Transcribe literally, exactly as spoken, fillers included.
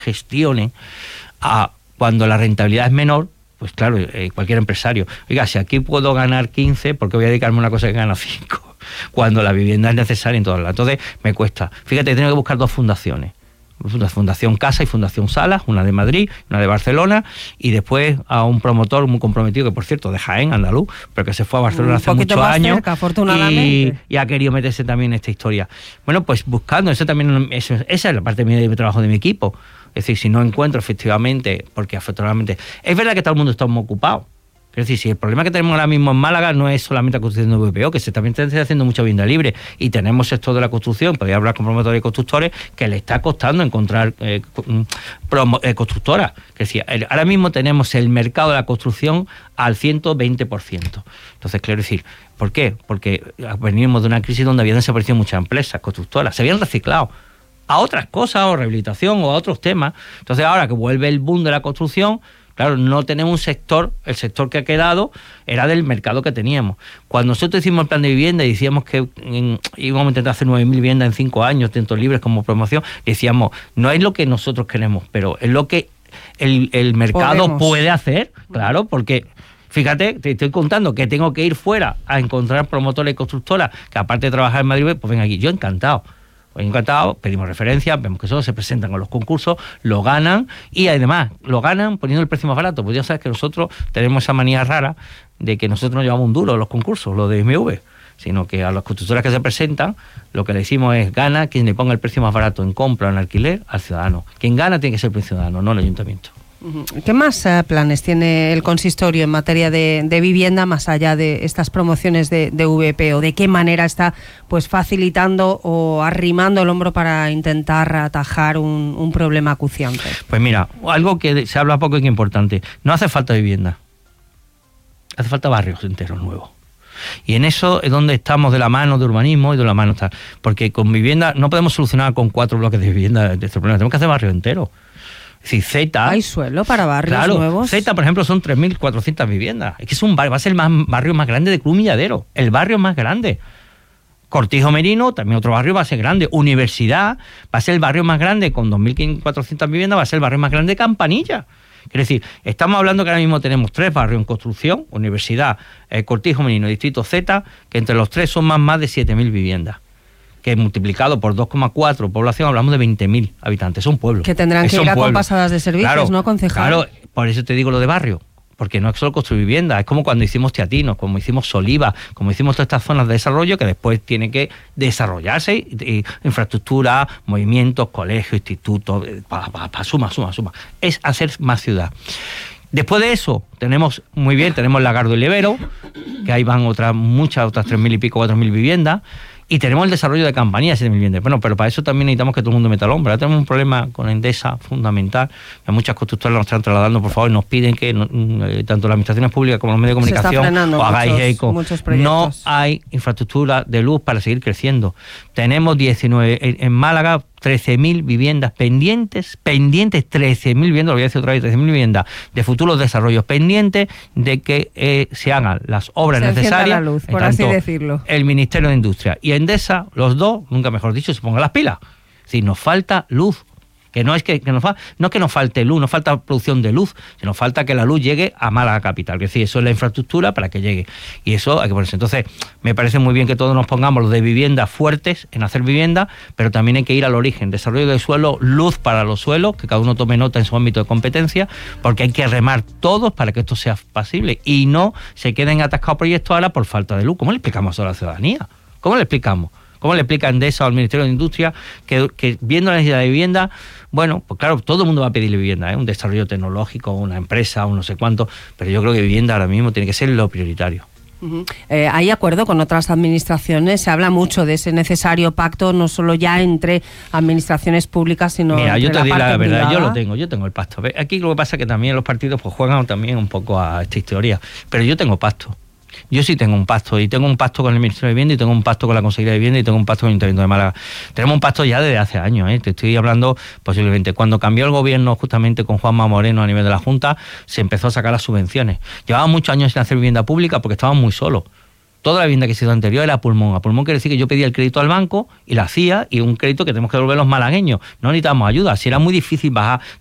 gestionen a cuando la rentabilidad es menor. Pues claro, eh, cualquier empresario, oiga, si aquí puedo ganar quince, ¿por qué voy a dedicarme a una cosa que gana cinco? Cuando la vivienda es necesaria en todas las. Entonces me cuesta. Fíjate, tengo que buscar dos fundaciones. Fundación Casa y Fundación Salas, una de Madrid, una de Barcelona, y después a un promotor muy comprometido, que por cierto de Jaén, andaluz, pero que se fue a Barcelona hace muchos años cerca, afortunadamente. Y, y ha querido meterse también en esta historia. Bueno, pues buscando, eso también, eso, esa es la parte de mi trabajo de mi equipo. Es decir, si no encuentro efectivamente, porque afortunadamente, es verdad que todo el mundo está muy ocupado. Es decir, si el problema que tenemos ahora mismo en Málaga no es solamente la construcción de V P O, que se también está haciendo mucha vivienda libre, y tenemos sector de la construcción, podría hablar con promotores y constructores, que le está costando encontrar eh, promo, eh, constructoras. Es decir, el, ahora mismo tenemos el mercado de la construcción al ciento veinte por ciento. Entonces, quiero decir, ¿por qué? Porque venimos de una crisis donde habían desaparecido muchas empresas constructoras, se habían reciclado a otras cosas, o rehabilitación, o a otros temas. Entonces, ahora que vuelve el boom de la construcción, claro, no tenemos un sector, el sector que ha quedado era del mercado que teníamos. Cuando nosotros hicimos el plan de vivienda y decíamos que en, íbamos a intentar hacer nueve mil viviendas en cinco años, dentro libres como promoción, decíamos, no es lo que nosotros queremos, pero es lo que el, el mercado Podemos. puede hacer, claro, porque... Fíjate, te estoy contando que tengo que ir fuera a encontrar promotores y constructoras que aparte de trabajar en Madrid, pues ven aquí, yo encantado. Pues encantado, pedimos referencias, vemos que solo se presentan con los concursos, lo ganan y además lo ganan poniendo el precio más barato. Pues ya sabes que nosotros tenemos esa manía rara de que nosotros no llevamos un duro los concursos, los de M V, sino que a las constructoras que se presentan lo que le decimos es gana quien le ponga el precio más barato en compra o en alquiler al ciudadano. Quien gana tiene que ser el ciudadano, no el ayuntamiento. ¿Qué más uh, planes tiene el consistorio en materia de, de vivienda más allá de estas promociones de, de V P O? ¿De qué manera está pues facilitando o arrimando el hombro para intentar atajar un, un problema acuciante? Pues mira, algo que se habla poco y que es importante. No hace falta vivienda, hace falta barrios enteros nuevos. Y en eso es donde estamos de la mano de urbanismo y de la mano tal. Porque con vivienda no podemos solucionar con cuatro bloques de vivienda de este problema, tenemos que hacer barrios enteros. Si Z, ¿hay suelo para barrios claro, nuevos? Z, por ejemplo, son tres mil cuatrocientas viviendas. Es que es un barrio, va a ser el más, barrio más grande de Club Milladero. El barrio más grande. Cortijo Merino, también otro barrio, va a ser grande. Universidad, va a ser el barrio más grande, con dos mil cuatrocientas viviendas, va a ser el barrio más grande de Campanilla. Es decir, estamos hablando que ahora mismo tenemos tres barrios en construcción, Universidad, eh, Cortijo Merino y Distrito Z, que entre los tres son más, más de siete mil viviendas. Que multiplicado por dos coma cuatro población hablamos de veinte mil habitantes, son pueblos. Que tendrán que ir a compasadas de servicios, claro, ¿no, concejal? Claro, por eso te digo lo de barrio, porque no es solo construir vivienda, es como cuando hicimos Teatinos, como hicimos Soliva, como hicimos todas estas zonas de desarrollo que después tienen que desarrollarse, y, y, infraestructura, movimientos, colegios, institutos, pa, pa, pa, suma, suma, suma. Es hacer más ciudad. Después de eso, tenemos, muy bien, tenemos Lagardo y Levero, que ahí van otras, muchas, otras tres mil y pico, cuatro mil viviendas. Y tenemos el desarrollo de Campanilla, siete mil viviendas. Bueno, pero para eso también necesitamos que todo el mundo meta el hombro. Ahora tenemos un problema con Endesa fundamental. Que muchas constructoras nos están trasladando, por favor, nos piden que no, tanto las administraciones públicas como los medios de comunicación o hagáis eco. No hay infraestructura de luz para seguir creciendo. Tenemos diecinueve, en Málaga, trece mil viviendas pendientes, pendientes trece mil viviendas, lo voy a decir otra vez, trece mil viviendas de futuros desarrollos pendientes de que eh, se hagan las obras se necesarias, la luz, por así decirlo. El Ministerio de Industria y Endesa, los dos, nunca mejor dicho, se pongan las pilas. Si nos falta luz, que no es que, que nos fa, no es que nos falte luz, no falta producción de luz, sino falta que la luz llegue a Málaga capital, que sí, eso es la infraestructura para que llegue, y eso hay que ponerse. Entonces, me parece muy bien que todos nos pongamos los de vivienda fuertes en hacer vivienda, pero también hay que ir al origen, desarrollo del suelo, luz para los suelos, que cada uno tome nota en su ámbito de competencia, porque hay que remar todos para que esto sea posible, y no se queden atascados proyectos ahora por falta de luz. ¿Cómo le explicamos a la ciudadanía? ¿Cómo le explicamos? ¿Cómo le explica Endesa o al Ministerio de Industria que, que viendo la necesidad de vivienda, bueno, pues claro, todo el mundo va a pedirle vivienda, ¿eh? Un desarrollo tecnológico, una empresa, un no sé cuánto, pero yo creo que vivienda ahora mismo tiene que ser lo prioritario. Uh-huh. Eh, ¿Hay acuerdo con otras administraciones? Se habla mucho de ese necesario pacto, no solo ya entre administraciones públicas, sino Mira, entre yo te la digo parte la verdad, privada. Yo lo tengo, yo tengo el pacto. Aquí lo que pasa es que también los partidos pues juegan también un poco a esta historia, pero yo tengo pacto. Yo sí tengo un pacto, y tengo un pacto con el Ministerio de Vivienda, y tengo un pacto con la Consejería de Vivienda, y tengo un pacto con el Ayuntamiento de Málaga. Tenemos un pacto ya desde hace años, ¿eh? Te estoy hablando posiblemente. Cuando cambió el gobierno justamente con Juanma Moreno a nivel de la Junta, se empezó a sacar las subvenciones. Llevaban muchos años sin hacer vivienda pública porque estaban muy solos. toda la vivienda que he sido anterior era a pulmón. A pulmón quiere decir que yo pedía el crédito al banco y lo hacía, y un crédito que tenemos que devolver los malagueños. No necesitamos ayuda. Si era muy difícil bajar